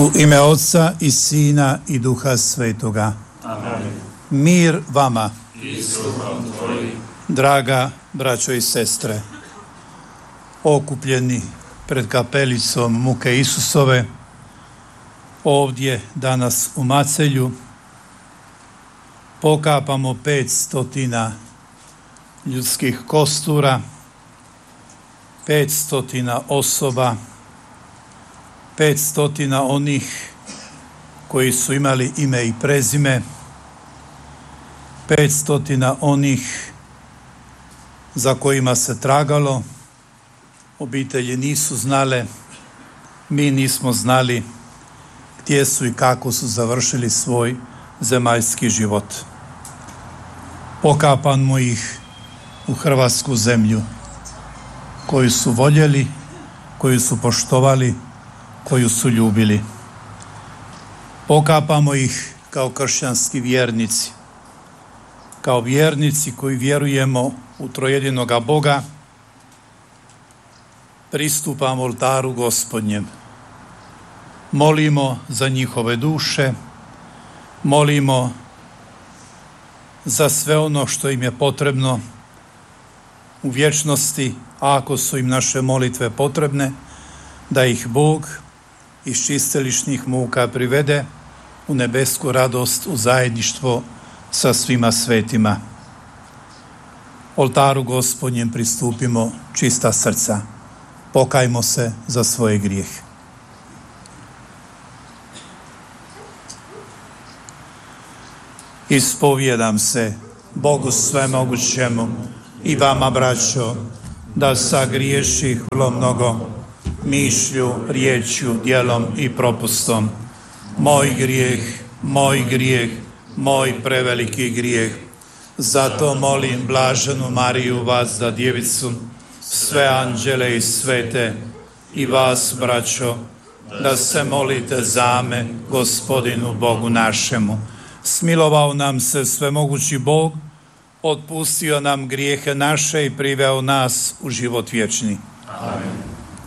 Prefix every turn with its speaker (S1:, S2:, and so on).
S1: U ime Otca i Sina i Duha Svetoga.
S2: Amen.
S1: Mir vama.
S2: I s duhom tvojim.
S1: Draga braćo i sestre, okupljeni pred kapelicom muke Isusove, ovdje danas u Macelju, pokapamo 500 ljudskih kostura, 500 osoba, 500 onih koji su imali ime i prezime, 500 onih za kojima se tragalo, obitelji nisu znale, mi nismo znali gdje su i kako su završili svoj zemaljski život. Pokapamo ih u hrvatsku zemlju, koju su voljeli, koju su poštovali, koju su ljubili. Pokapamo ih kao kršćanski vjernici, kao vjernici koji vjerujemo u trojedinoga Boga, pristupamo oltaru Gospodnjem. Molimo za njihove duše, molimo za sve ono što im je potrebno u vječnosti, a ako su im naše molitve potrebne, da ih Bog iz čistilišnih muka privede u nebesku radost, u zajedništvo sa svima svetima. Oltaru Gospodnjem pristupimo čista srca. Pokajmo se za svoje grijehe. Ispovjedam se Bogu svemogućemu i vama, braćo, da sagriješih vrlo mnogo mišlju, riječju, djelom i propustom. Moj grijeh, moj preveliki grijeh. Zato molim blaženu Mariju, vas za djevicu, sve anđele i svete i vas, braćo, da se molite za me, Gospodinu Bogu našemu. Smilovao nam se svemogući Bog, otpustio nam grijehe naše i priveo nas u život vječni.
S2: Amen.